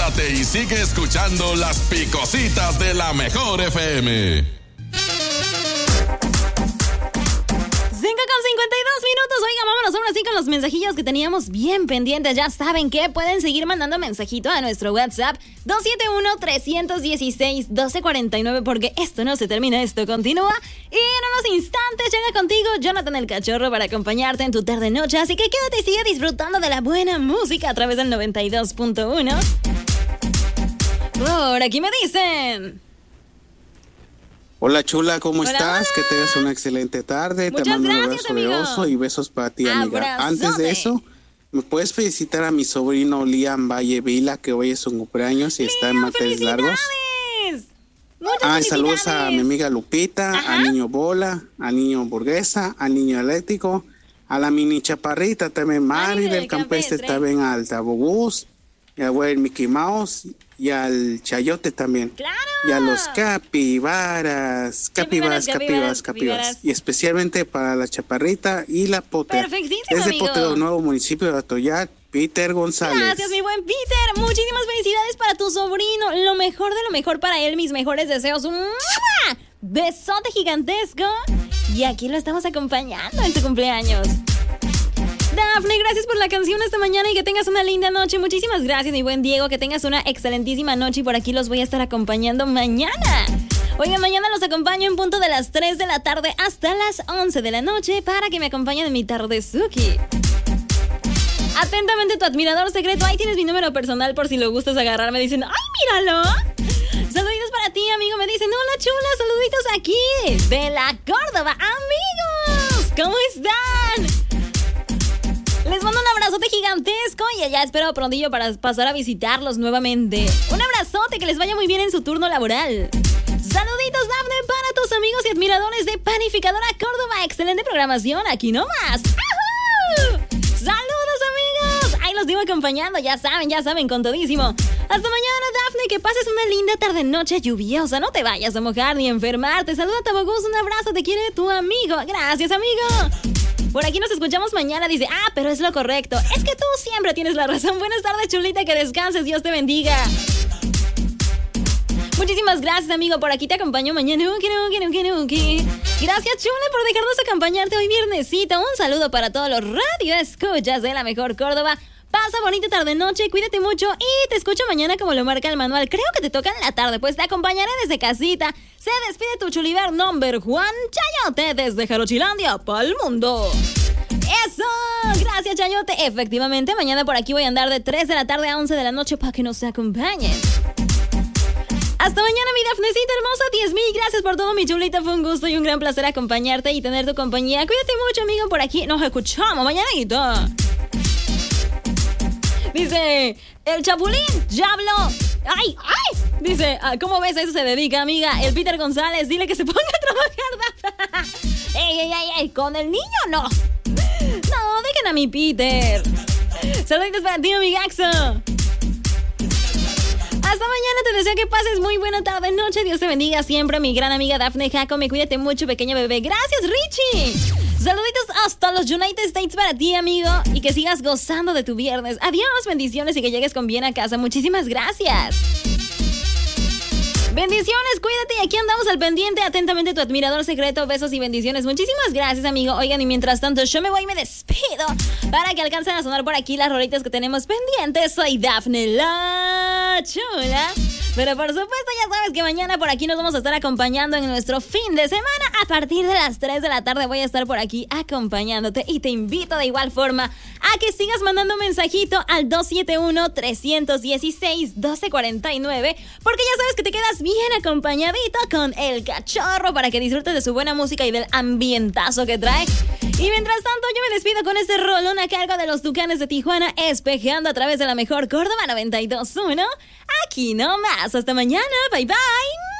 quédate y sigue escuchando las picositas de la mejor FM. 5:52 minutos. Oiga, vámonos ahora sí con los mensajillos que teníamos bien pendientes. Ya saben que pueden seguir mandando mensajito a nuestro WhatsApp 271-316-1249, porque esto no se termina, esto continúa. Y en unos instantes llega contigo Jonathan el Cachorro para acompañarte en tu tarde-noche. Así que quédate y sigue disfrutando de la buena música a través del 92.1. Por aquí me dicen... Hola chula, ¿cómo Hola, estás? hola. Que tengas una excelente tarde. Muchas Te mando gracias, un abrazo amigo. de oso y besos para ti, amiga. Abrazote. Antes de eso, ¿me puedes felicitar a mi sobrino Liam Valle Vila, que hoy es su cumpleaños y está en manteles largos? Muchas Y felicidades. saludos a mi amiga Lupita, Ajá. al niño Bola, al niño Burguesa, al niño Eléctrico, a la mini Chaparrita, también Mari del Campestre, también al Tabobús, y al güey Mickey Mouse, y al Chayote también. ¡Claro! Y a los capibaras. Y especialmente para la Chaparrita y la Potter. Perfectísimo, Desde amigo. Potero Nuevo, municipio de Atoyac, Peter González. Gracias, mi buen Peter. Muchísimas felicidades para tu sobrino. Lo mejor de lo mejor para él. Mis mejores deseos. ¡Mua! Besote gigantesco. Y aquí lo estamos acompañando en su cumpleaños. Dafne, gracias por la canción esta mañana y que tengas una linda noche. Muchísimas gracias, mi buen Diego. Que tengas una excelentísima noche y por aquí los voy a estar acompañando mañana. Oigan, mañana los acompaño en punto de las 3 de la tarde hasta las 11 de la noche para que me acompañen en mi tardezuki. Atentamente, tu admirador secreto. Ahí tienes mi número personal por si lo gustas agarrar. Me dicen, ¡ay, míralo! Saluditos para ti, amigo. Me dicen, hola, chula, saluditos aquí de la Córdoba. Amigos, ¿cómo están? Les mando un abrazote gigantesco y ya espero prontillo para pasar a visitarlos nuevamente. Un abrazote, que les vaya muy bien en su turno laboral. Saluditos, Dafne, para tus amigos y admiradores de Panificadora Córdoba. Excelente programación, aquí nomás. ¡Ajú! ¡Saludos, amigos! Ahí los digo acompañando, ya saben, con todísimo. Hasta mañana, Dafne, que pases una linda tarde-noche lluviosa. No te vayas a mojar ni a enfermarte. Saluda a Tabogus, un abrazo, te quiere tu amigo. Gracias, amigo. Por aquí nos escuchamos mañana, dice, pero es lo correcto. Es que tú siempre tienes la razón. Buenas tardes, chulita, que descanses, Dios te bendiga. Muchísimas gracias, amigo. Por aquí te acompaño mañana. Gracias, chula, por dejarnos acompañarte hoy viernesito. Un saludo para todos los radioescuchas de la mejor Córdoba. Pasa bonita tarde-noche, cuídate mucho y te escucho mañana como lo marca el manual. Creo que te toca en la tarde, pues te acompañaré desde casita. Se despide tu chuliver number Juan Chayote desde Jarochilandia pa'l mundo. ¡Eso! Gracias, Chayote. Efectivamente, mañana por aquí voy a andar de 3 de la tarde a 11 de la noche para que nos acompañen. Hasta mañana, mi Dafnecita hermosa. 10,000 gracias por todo, mi chulita. Fue un gusto y un gran placer acompañarte y tener tu compañía. Cuídate mucho, amigo. Por aquí nos escuchamos mañanita. Dice, el Chapulín ya habló. ¡Ay! Dice, ¿cómo ves? A eso se dedica, amiga. El Peter González, dile que se ponga a trabajar. ¡Ey! Con el niño no. No, dejen a mi Peter. Saluditos para ti, mi Gaxo. Hasta mañana, te deseo que pases muy buena tarde, noche. Dios te bendiga siempre, mi gran amiga Dafne Jacome. Cuídate mucho, pequeño bebé. Gracias, Richie. Saluditos hasta los United States para ti, amigo. Y que sigas gozando de tu viernes. Adiós, bendiciones y que llegues con bien a casa. Muchísimas gracias. Bendiciones, cuídate y aquí andamos al pendiente. Atentamente, tu admirador secreto. Besos y bendiciones. Muchísimas gracias, amigo. Oigan, y mientras tanto yo me voy y me despido para que alcancen a sonar por aquí las rolitas que tenemos pendientes. Soy Dafne la Chula. Pero por supuesto ya sabes que mañana por aquí nos vamos a estar acompañando en nuestro fin de semana. A partir de las 3 de la tarde voy a estar por aquí acompañándote. Y te invito de igual forma a que sigas mandando mensajito al 271-316-1249. Porque ya sabes que te quedas bien acompañadito con el Cachorro para que disfrutes de su buena música y del ambientazo que trae. Y mientras tanto yo me despido con este rolón a cargo de los Tucanes de Tijuana, espejeando a través de la mejor Córdoba 92.1. Aquí nomás. Hasta mañana. Bye bye.